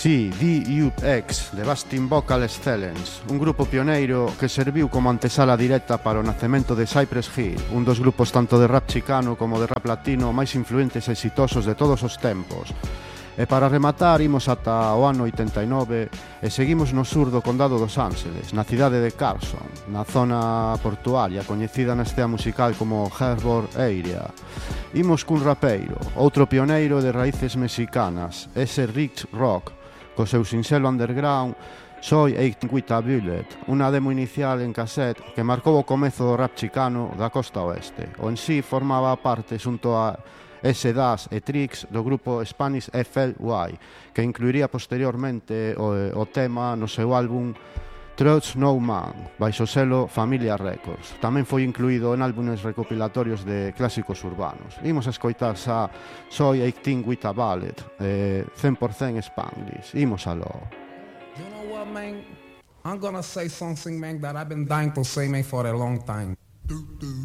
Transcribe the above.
Sí, DUX, The Basting Vocal Excellence, un grupo pioneiro que serviu como antesala directa para o nacemento de Cypress Hill, un dos grupos tanto de rap chicano como de rap latino máis influentes e exitosos de todos os tempos. E para rematar, imos ata o ano 89 e seguimos no sur do condado dos Ángeles, na cidade de Carson, na zona portuaria, coñecida na escena musical como Harbor Area. Imos cun rapeiro, outro pioneiro de raíces mexicanas, ese Rick Rock, co seu sinxelo underground Soy 18 with a Bullet, unha demo inicial en cassette que marcou o comezo do rap chicano da costa oeste. O en sí formaba parte xunto a S-Das e Trix do grupo Spanish FLY, que incluiría posteriormente o tema no seu álbum Trust No Man, baixo selo Familia Records. Tamén foi incluído en álbumes recopilatorios de clásicos urbanos. Imos a escoitar xa Soy 18 with a Bullet, 100% Spanglish. Imos aló. You know what, man? I'm gonna say something, man, that I've been dying to say, man, for a long time.